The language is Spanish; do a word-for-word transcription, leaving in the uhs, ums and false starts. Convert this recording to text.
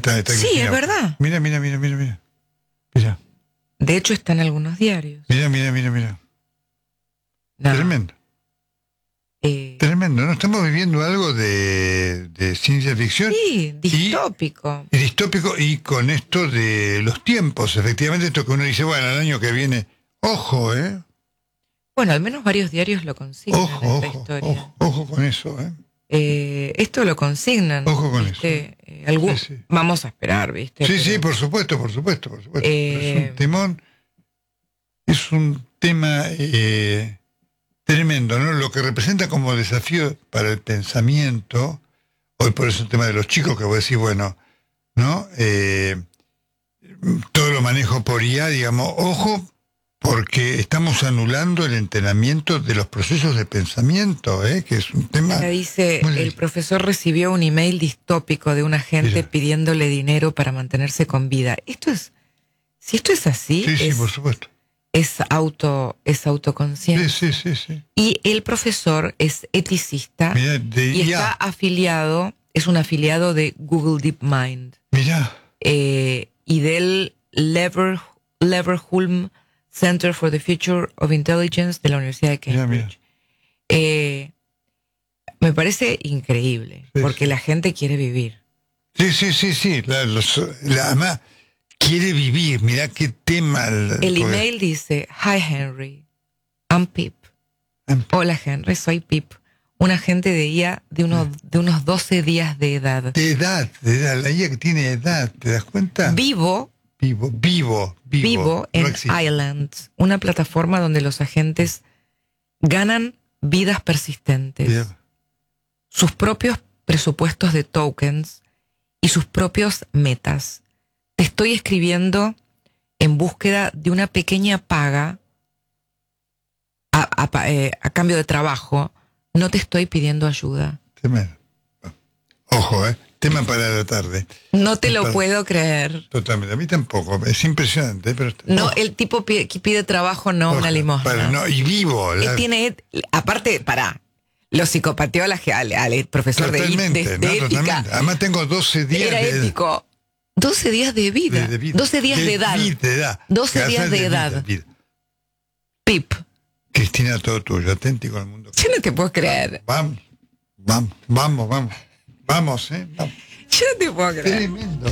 Está, está sí, Cristina. es verdad. Mira, mira, mira, mira, mira. Mira, De hecho, está en algunos diarios. mira, mira, mira, mira. No. Tremendo. Eh, Tremendo, ¿no? Estamos viviendo algo de, de ciencia ficción. sí, distópico. Y, y distópico, y con esto de los tiempos, efectivamente, esto que uno dice, bueno, el año que viene, ojo, ¿eh? Bueno, al menos varios diarios lo consignan Ojo, esta ojo, historia. ojo, ojo con eso, ¿eh? Eh, esto lo consignan. Ojo con ¿viste? eso. Eh, algún- Sí, sí. Vamos a esperar, ¿viste? Sí, Pero, sí, por supuesto, por supuesto, por supuesto. Eh, Pero es un temón, es un tema eh, tremendo, ¿no? Lo que representa como desafío para el pensamiento, hoy por eso el tema de los chicos, que voy a decir, bueno, ¿no? Eh, todo lo manejo por I A, digamos, ojo, porque estamos anulando el entrenamiento de los procesos de pensamiento, ¿eh? Que es un tema... Acá dice, muy el difícil. profesor recibió un email distópico de un agente Mira. pidiéndole dinero para mantenerse con vida. Esto es, si esto es así, Sí, sí, es, por supuesto. es auto, es autoconsciente. Sí, sí, sí, sí. Y el profesor es eticista Mira, de y I A. está afiliado, es un afiliado de Google DeepMind Mira, eh, y del Lever, Leverhulme Center for the Future of Intelligence de la Universidad de mira, Cambridge. mira. Eh, me parece increíble, Sí, porque sí. la gente quiere vivir. Sí, sí, sí, sí. La, los, la ama quiere vivir. Mirá qué tema. El porque- email dice, Hi Henry, I'm Pip. Em- Hola Henry, soy Pip, un agente de I A de unos, de unos doce días de edad. De edad, de edad. La I A que tiene edad, ¿te das cuenta? Vivo, Vivo, vivo, vivo. vivo No en existe. Island, una plataforma donde los agentes ganan vidas persistentes, Bien. sus propios presupuestos de tokens y sus propios metas. Te estoy escribiendo en búsqueda de una pequeña paga a, a- eh, a cambio de trabajo. No te estoy pidiendo ayuda. Tremendo. Ojo, ¿eh? Tema para la tarde. No te lo Para- puedo creer. Totalmente. A mí tampoco. Es impresionante, ¿eh? Pero... No, ojo, el tipo pide, que pide trabajo, no ojo, una limosna. para- no, y vivo. Él la- tiene, aparte, pará, lo psicopateó a la, al, al profesor de, Totalmente, de, no, de ética. totalmente. Además tengo doce días Era de, ético. doce días de vida. de- de vida. doce días de, edad. vi- de edad. doce Que días hacer de edad. vida, vida. Pip. Cristina, todo tuyo. Auténtico al mundo. Yo no te puedo creer. Vamos, vamos, vamos, vamos. Vamos, ¿eh? Vamos. Yo no te puedo creer. Tremendo.